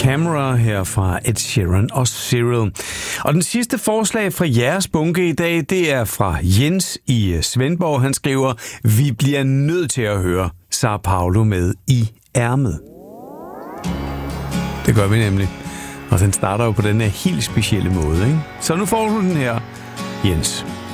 Camera her fra Ed Sheeran og Cyril. Og den sidste forslag fra jeres bunke i dag, det er fra Jens i Svendborg. Han skriver, vi bliver nødt til at høre Sao Paulo med i ærmet. Det gør vi nemlig. Og den starter jo på den her helt specielle måde, ikke? Så nu får du den her, Jens.